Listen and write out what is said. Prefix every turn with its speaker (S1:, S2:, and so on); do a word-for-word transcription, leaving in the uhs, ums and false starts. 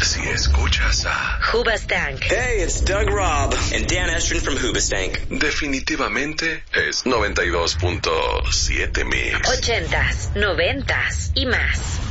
S1: si escuchas a
S2: Hoobastank.
S3: Hey, it's Doug Robb and Dan Estrin from Hoobastank.
S1: definitivamente es noventa y dos punto siete Mix.
S2: Ochentas, noventas y más.